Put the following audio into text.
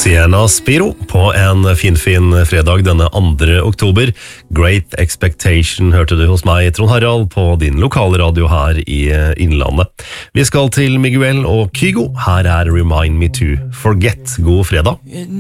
Sienna Spiro på en fin fredag denne 2. oktober. Great Expectation hørte du hos meg, Trond Harald, på din lokale radio her i Innlandet. Vi skal til Miguel og Kygo. Her er Remind Me To Forget. God fredag.